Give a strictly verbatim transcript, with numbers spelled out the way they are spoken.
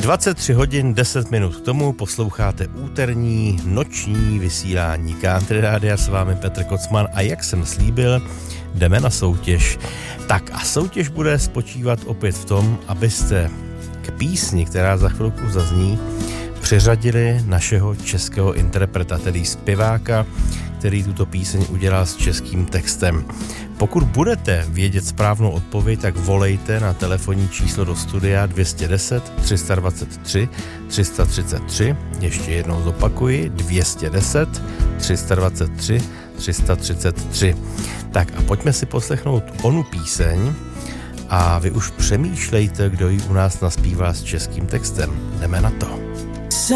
dvacet tři hodin deset minut k tomu posloucháte úterní noční vysílání Country Rádia, s vámi Petr Kocman a jak jsem slíbil, jdeme na soutěž. Tak a soutěž bude spočívat opět v tom, abyste k písni, která za chvilku zazní, přiřadili našeho českého interpreta, tedy zpěváka, který tuto píseň udělal s českým textem. Pokud budete vědět správnou odpověď, tak volejte na telefonní číslo do studia dvě stě deset, tři dvacet tři, tři třicet tři, ještě jednou zopakuji, dvě stě deset, tři dvacet tři, tři třicet tři. Tak a pojďme si poslechnout onu píseň a vy už přemýšlejte, kdo ji u nás naspívá s českým textem. Jdeme na to.